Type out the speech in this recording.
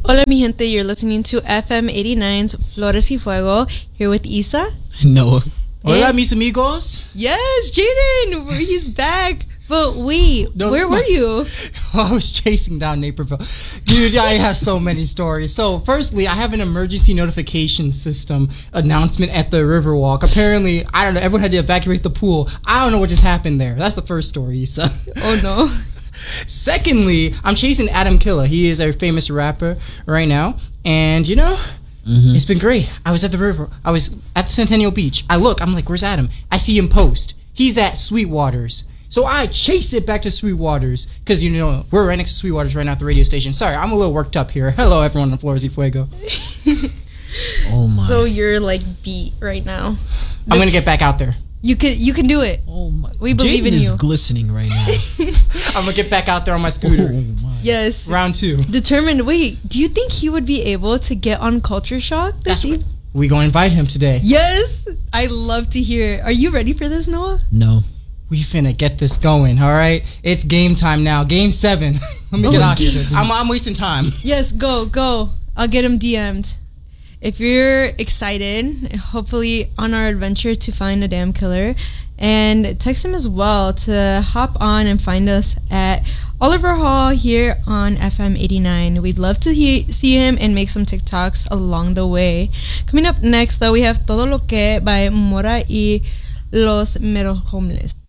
Hola mi gente, you're listening to FM 89's Flores y Fuego, here with Isa. No. Hola, mis amigos. Yes, Jaden, he's back. But wait, No, where were you? I was chasing down Naperville. Dude, I have so many stories. So, firstly, I have an emergency notification system announcement at the Riverwalk. Apparently, I don't know, everyone had to evacuate the pool. I don't know what just happened there. That's the first story, Issa. Oh no. Secondly, I'm chasing Adam Killa. He is a famous rapper right now. And, you know, it's been great. I was at the river. I was at the Centennial Beach. I'm like, where's Adam? I see him post. He's at Sweetwater's. So I chase it back to Sweetwater's because, you know, we're right next to Sweetwater's right now at the radio station. Sorry, I'm a little worked up here. Hello, everyone on Flores y Fuego. Oh, my. So you're like beat right now. I'm going to get back out there. You can do it. Oh, my. We believe in Jaden you. is glistening right now. I'm going to get back out there on my scooter. Oh, my. Yes. Round 2. Determined. Wait, do you think he would be able to get on Culture Shock this That's what evening? we going to invite him today. Yes. I love to hear it. Are you ready for this, Noah? No. We finna get this going, all right? It's game time now. Game 7. Let me get out here. I'm wasting time. Yes, go. I'll get him DM'd. If you're excited, hopefully on our adventure to find a damn killer, and text him as well to hop on and find us at Oliver Hall here on FM 89. We'd love to see him and make some TikToks along the way. Coming up next, though, we have Todo Lo Que by Mora y Los Mero Homeless.